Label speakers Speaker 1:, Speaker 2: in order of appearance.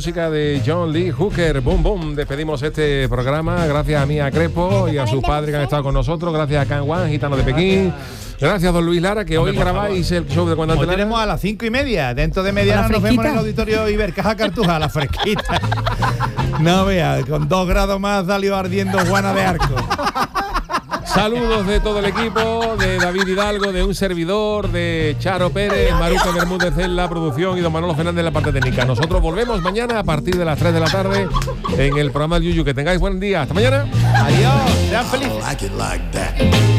Speaker 1: música de John Lee Hooker. Boom, boom. Despedimos este programa. Gracias a Mía Crespo y a su padre que han estado con nosotros. Gracias a Can Wan, Gitano de Pekín. Gracias, don Luis Lara, que hoy grabáis el show de Cuando
Speaker 2: Hoy tenemos a las 5:30. Dentro de media hora nos vemos en el auditorio Ibercaja Cartuja, a la fresquita. No veas, con 2 grados más salió ardiendo Juana de Arco.
Speaker 1: Saludos de todo el equipo, de David Hidalgo, de un servidor, de Charo Pérez, Maruca Bermúdez en la producción y don Manolo Fernández en la parte técnica. Nosotros volvemos mañana a partir de las 3 de la tarde en el programa del Yuyu. Que tengáis buen día. Hasta mañana.
Speaker 2: Adiós. Sean felices.